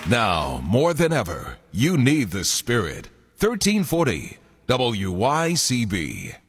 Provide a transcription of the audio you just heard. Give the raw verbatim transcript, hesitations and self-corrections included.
Now, more than ever, you need the Spirit. thirteen forty W Y C B.